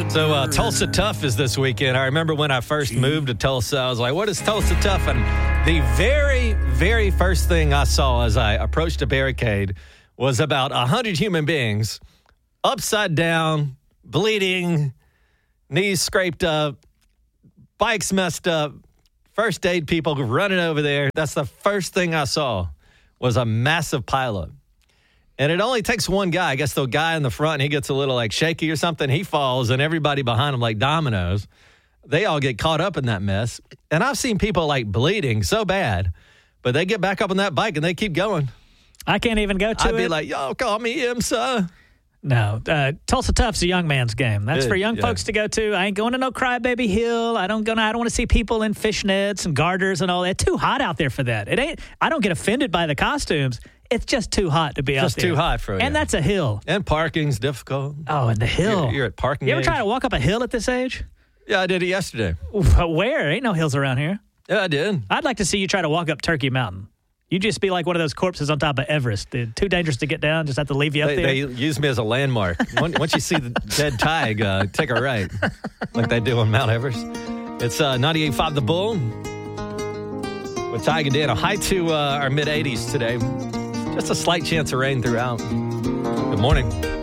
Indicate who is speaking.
Speaker 1: So Tulsa Tough is this weekend. I remember when I first moved to Tulsa, I was like, what is Tulsa Tough? And the very, very first thing I saw as I approached a barricade was about 100 human beings upside down, bleeding, knees scraped up, bikes messed up, first aid people running over there. That's the first thing I saw was a massive pileup. And it only takes one guy. I guess the guy in the front, he gets a little like shaky or something. He falls, and everybody behind him like dominoes. They all get caught up in that mess. And I've seen people like bleeding so bad, but they get back up on that bike and they keep going.
Speaker 2: I can't even go to it.
Speaker 1: I'd be like, yo, call me IMSA.
Speaker 2: No, Tulsa Tough's a young man's game. That's for young folks to go to. I ain't going to no Crybaby Hill. I don't want to see people in fishnets and garters and all that. It's too hot out there for that. It ain't. I don't get offended by the costumes. It's just too hot to be out there.
Speaker 1: Just too hot for it.
Speaker 2: And that's a hill.
Speaker 1: And parking's difficult.
Speaker 2: Oh, and the hill.
Speaker 1: You're at parking.
Speaker 2: You ever try to walk up a hill at this age?
Speaker 1: Yeah, I did it yesterday.
Speaker 2: Where? Ain't no hills around here.
Speaker 1: Yeah, I did.
Speaker 2: I'd like to see you try to walk up Turkey Mountain. You just be like one of those corpses on top of Everest. They're too dangerous to get down. Just have to leave you up there.
Speaker 1: They use me as a landmark. Once you see the dead tig, take a right, like they do on Mount Everest. It's 98.5 The Bull with Tig and Dan. A high to our mid-80s today. Just a slight chance of rain throughout. Good morning.